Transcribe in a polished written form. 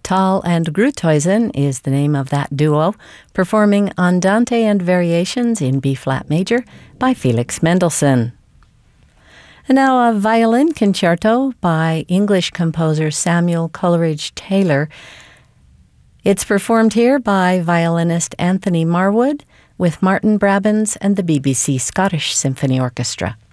Tal and Gruithuisen is the name of that duo, performing Andante and Variations in B-flat major by Felix Mendelssohn. And now a violin concerto by English composer Samuel Coleridge Taylor. It's performed here by violinist Anthony Marwood with Martin Brabbins and the BBC Scottish Symphony Orchestra.